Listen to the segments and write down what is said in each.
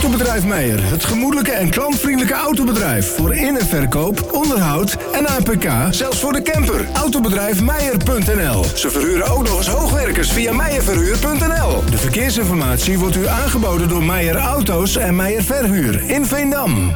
Autobedrijf Meijer, het gemoedelijke en klantvriendelijke autobedrijf. Voor in- en verkoop, onderhoud en APK, zelfs voor de camper. Autobedrijfmeijer.nl. Ze verhuren ook nog eens hoogwerkers via meijerverhuur.nl. De verkeersinformatie wordt u aangeboden door Meijer Auto's en Meijer Verhuur in Veendam.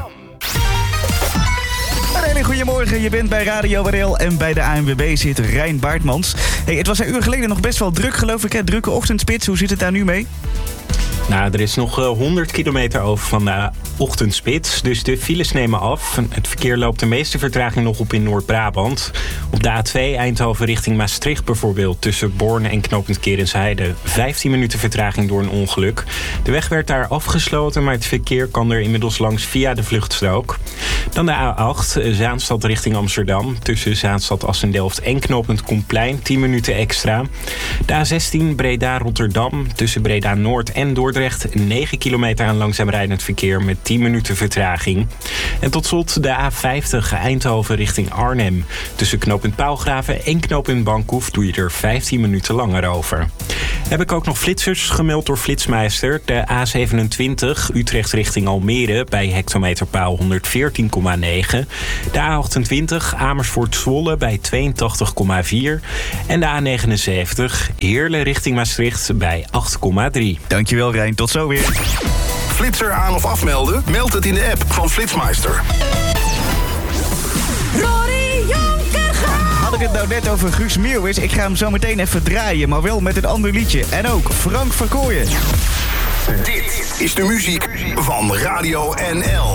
Een hele goedemorgen, je bent bij Radio Wareel en bij de ANWB zit Rijn Baartmans. Hey, het was een uur geleden nog best wel druk, geloof ik, hè? Drukke ochtendspits. Hoe zit het daar nu mee? Nou, er is nog 100 kilometer over van de ochtendspits, dus de files nemen af. Het verkeer loopt de meeste vertraging nog op in Noord-Brabant. Op de A2 Eindhoven richting Maastricht bijvoorbeeld, tussen Borne en knooppunt Kerensheide. 15 minuten vertraging door een ongeluk. De weg werd daar afgesloten, maar het verkeer kan er inmiddels langs via de vluchtstrook. Dan de A8 Zaanstad richting Amsterdam, tussen Zaanstad-Assendelft en knooppunt Koenplein, 10 minuten extra. De A16 Breda-Rotterdam, tussen Breda-Noord en Dordrecht, 9 kilometer aan langzaam rijdend verkeer met 10 minuten vertraging. En tot slot de A50 Eindhoven richting Arnhem. Tussen knooppunt Paalgraven en knooppunt Bankhoef doe je er 15 minuten langer over. Heb ik ook nog flitsers gemeld door Flitsmeister. De A27 Utrecht richting Almere bij hectometerpaal 114,9. De A28 Amersfoort-Zwolle bij 82,4. En de A79 Heerlen richting Maastricht bij 8,3. Dankjewel Rijn, tot zo weer. Flitser aan of afmelden? Meld het in de app van Flitsmeister. Had ik het nou net over Guus Meeuwis? Ik ga hem zo meteen even draaien, maar wel met een ander liedje. En ook Frank Verkooyen. Dit is de muziek van Radio NL.